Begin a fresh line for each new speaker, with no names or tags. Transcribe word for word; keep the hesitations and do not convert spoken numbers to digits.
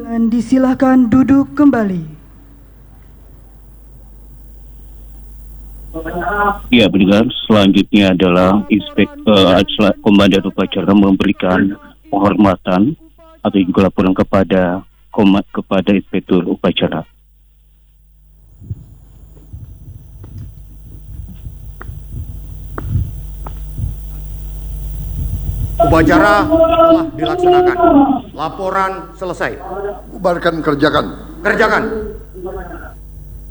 Dengan disilakan duduk kembali.
Ya, pendengar, selanjutnya adalah Inspektur uh, Komandan Upacara memberikan penghormatan atau juga laporan kepada komat kepada Inspektur Upacara.
Upacara telah dilaksanakan. Laporan selesai.
Bubarkan, kerjakan.
Kerjakan.